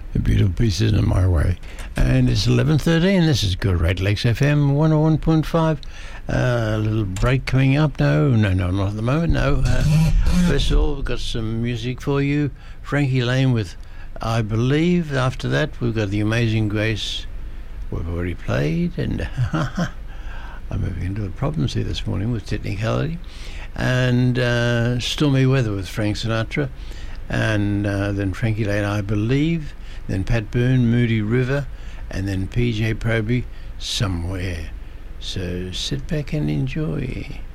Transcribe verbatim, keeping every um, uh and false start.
A beautiful piece, isn't it, My Way? And it's eleven thirteen. This is Good Red Lakes F M one oh one point five. Uh, a little break coming up. No, no, no, not at the moment. No. Uh, first of all, we've got some music for you. Frankie Lane with I Believe. After that, we've got The Amazing Grace. We've already played. And I'm moving into the problems here this morning with technicality. And uh, Stormy Weather with Frank Sinatra. And uh, then Frankie Lane, I Believe. Then Pat Boone, Moody River, and then P J Proby, Somewhere. So sit back and enjoy.